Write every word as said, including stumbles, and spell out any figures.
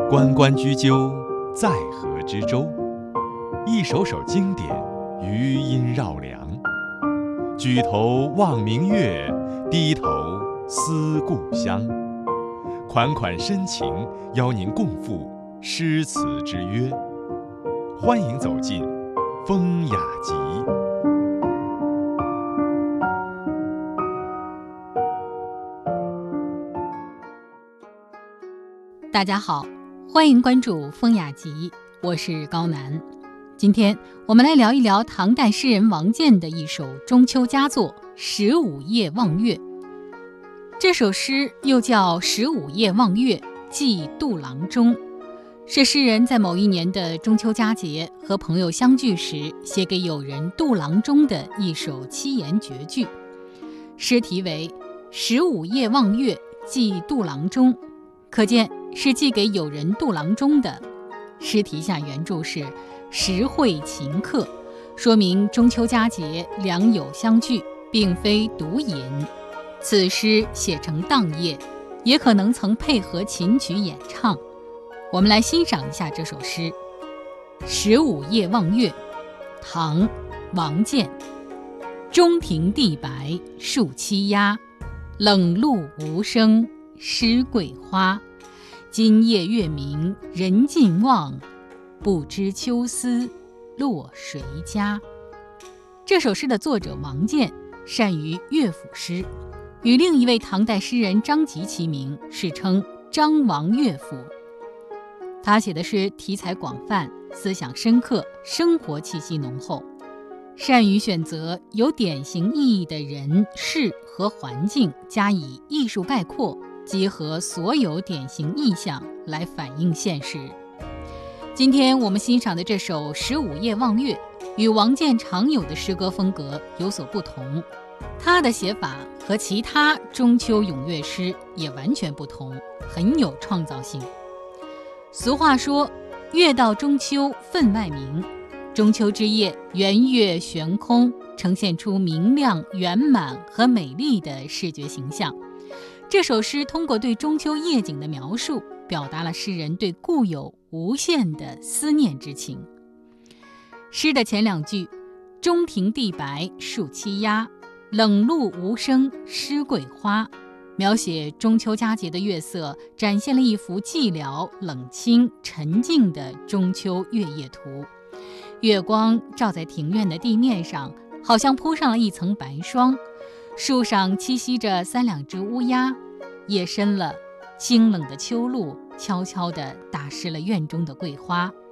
关关雎鸠，在河之洲。一首首经典，余音绕梁。举头望明月，低头思故乡。款款深情，邀您共赴诗词之约。欢迎走进风雅集。 大家好，欢迎关注风雅集，我是高楠。今天我们来聊一聊唐代诗人王建的一首中秋佳作《十五夜望月》。这首诗又叫《十五夜望月寄杜郎中》，是诗人在某一年的中秋佳节和朋友相聚时写给友人杜郎中的一首七言绝句。诗题为《十五夜望月寄杜郎中》，可见是寄给友人杜郎中的。诗题下原注是实会情客，说明中秋佳节良友相聚，并非独吟。此诗写成当夜，也可能曾配合琴曲演唱。我们来欣赏一下这首诗《十五夜望月》，唐·王建。中庭地白树栖鸦，冷露无声湿桂花。今夜月明人尽望，不知秋思落谁家。这首诗的作者王建善于乐府诗，与另一位唐代诗人张籍齐名，世称张王乐府。他写的诗题材广泛，思想深刻，生活气息浓厚，善于选择有典型意义的人事和环境，加以艺术概括，集合所有典型意象来反映现实。今天我们欣赏的这首《十五夜望月》与王建常有的诗歌风格有所不同，他的写法和其他中秋咏月诗也完全不同，很有创造性。俗话说，月到中秋分外明，中秋之夜圆月悬空，呈现出明亮、圆满和美丽的视觉形象。这首诗通过对中秋夜景的描述，表达了诗人对故友无限的思念之情。诗的前两句中庭地白树栖鸦，冷露无声湿桂花，描写中秋佳节的月色，展现了一幅寂寥、冷清、沉静的中秋月夜图。月光照在庭院的地面上，好像铺上了一层白霜。树上栖息着三两只乌鸦，夜深了，清冷的秋露悄悄地打湿了院中的桂花。